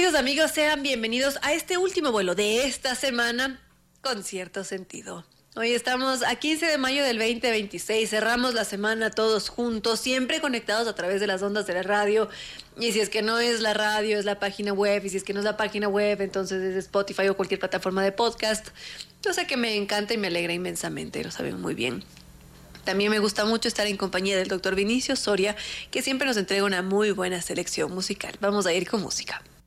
Queridos amigos, sean bienvenidos a este último vuelo de esta semana con cierto sentido. Hoy estamos a 15 de mayo del 2026, cerramos la semana todos juntos, siempre conectados a través de las ondas de la radio. Y si es que no es la radio, es la página web. Y si es que no es la página web, entonces es Spotify o cualquier plataforma de podcast. Cosa que me encanta y me alegra inmensamente, lo saben muy bien. También me gusta mucho estar en compañía del doctor Vinicio Soria, que siempre nos entrega una muy buena selección musical. Vamos a ir con música.